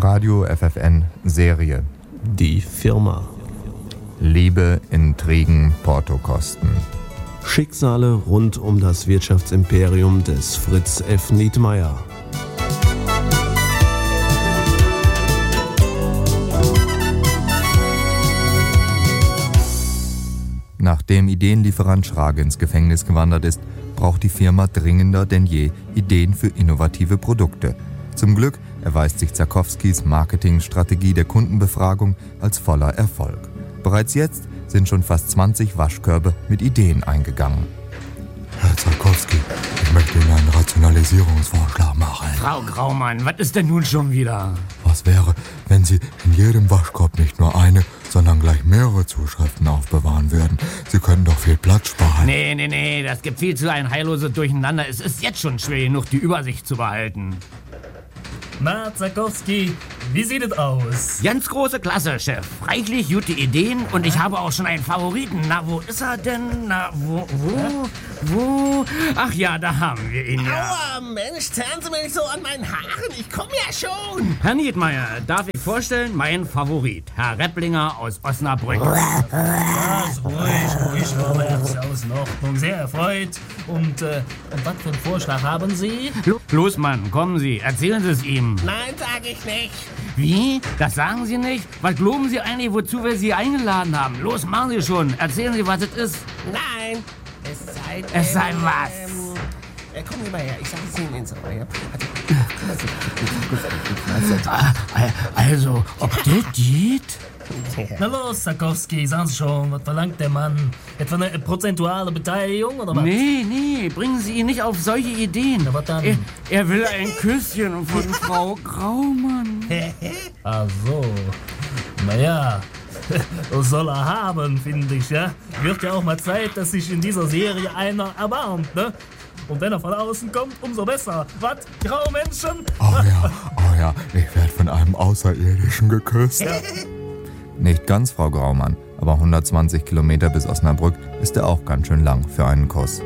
Radio FFN Serie. Die Firma. Liebe, Intrigen, Portokosten. Schicksale rund um das Wirtschaftsimperium des Fritz F. Nietmeyer. Nachdem Ideenlieferant Schrage ins Gefängnis gewandert ist, braucht die Firma dringender denn je Ideen für innovative Produkte. Zum Glück erweist sich Zakowskis Marketingstrategie der Kundenbefragung als voller Erfolg. Bereits jetzt sind schon fast 20 Waschkörbe mit Ideen eingegangen. Herr Zakowski, ich möchte Ihnen einen Rationalisierungsvorschlag machen. Frau Graumann, was ist denn nun schon wieder? Was wäre, wenn Sie in jedem Waschkorb nicht nur eine, sondern gleich mehrere Zuschriften aufbewahren würden? Sie könnten doch viel Platz sparen. Nee, das gibt viel zu ein heilloses Durcheinander. Es ist jetzt schon schwer genug, die Übersicht zu behalten. Na, Zakowski, wie sieht es aus? Ganz große Klasse, Chef. Reichlich gute Ideen und ich habe auch schon einen Favoriten. Na, wo ist er denn? Na, wo? Ach ja, da haben wir ihn ja. Aua, Mensch, zerren Sie mir nicht so an meinen Haaren. Ich komme ja schon. Herr Nietmeyer, darf ich vorstellen, mein Favorit, Herr Repplinger aus Osnabrück. Was, ruhig, Robert, aus in Ordnung. Sehr erfreut. Und was für einen Vorschlag haben Sie? Los, Mann, kommen Sie, erzählen Sie es ihm. Nein, sage ich nicht. Wie? Das sagen Sie nicht? Was glauben Sie eigentlich, wozu wir Sie eingeladen haben? Los, machen Sie schon. Erzählen Sie, was es ist. Nein, Es sei was? Kommen Sie mal her, ich sage es Ihnen ins Ohr. Ja? Also, ob das geht? Na los, Zakowski, sagen Sie schon, was verlangt der Mann? Etwa eine prozentuale Beteiligung oder was? Nee, bringen Sie ihn nicht auf solche Ideen. Na, was dann? Er will ein Küsschen von Frau Graumann. Ach so, naja, das soll er haben, finde ich, ja. Wird ja auch mal Zeit, dass sich in dieser Serie einer erbarmt, ne? Und wenn er von außen kommt, umso besser. Was? Graumenschen? Oh ja, ich werde von einem Außerirdischen geküsst. Ja. Nicht ganz, Frau Graumann, aber 120 Kilometer bis Osnabrück ist er auch ganz schön lang für einen Kuss.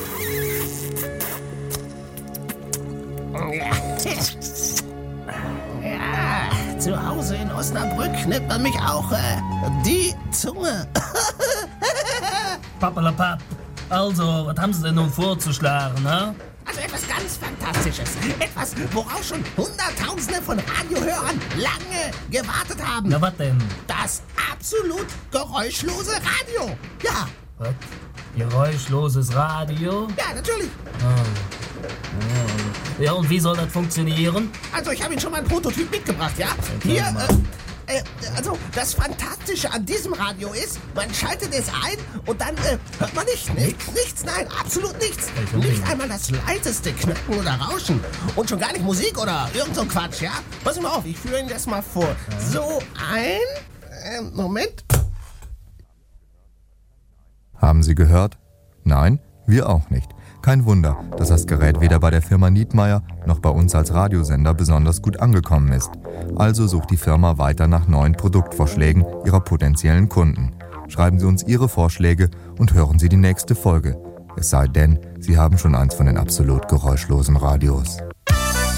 Ja, zu Hause in Osnabrück nennt man mich auch die Zunge. Pappalapapp. Also, was haben Sie denn nun vorzuschlagen, ne? Also etwas ganz Fantastisches. Etwas, worauf schon Hunderttausende von Radiohörern lange gewartet haben. Na, was denn? Das absolut geräuschlose Radio. Ja, Was? Geräuschloses Radio? ja, natürlich. Ja, und wie soll das funktionieren? Also ich habe Ihnen schon mal einen Prototyp mitgebracht, ja? Hier, also das Fantastische an diesem Radio ist, man schaltet es ein und dann hört man nichts, nein, absolut nichts. Nicht einmal das leiseste Knacken oder Rauschen und schon gar nicht Musik oder irgend so Quatsch, ja? Pass mal auf, ich führe Ihnen das mal vor. So Moment. Haben Sie gehört? Nein, wir auch nicht. Kein Wunder, dass das Gerät weder bei der Firma Nietmeyer noch bei uns als Radiosender besonders gut angekommen ist. Also sucht die Firma weiter nach neuen Produktvorschlägen ihrer potenziellen Kunden. Schreiben Sie uns Ihre Vorschläge und hören Sie die nächste Folge. Es sei denn, Sie haben schon eins von den absolut geräuschlosen Radios.